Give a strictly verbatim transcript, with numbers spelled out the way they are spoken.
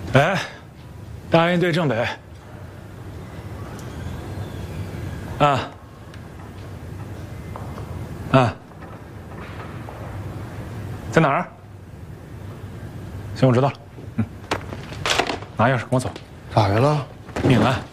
哎，大运队正北。啊。啊。在哪儿？行，我知道了。嗯。拿钥匙跟我走。 咋的了？ 命案。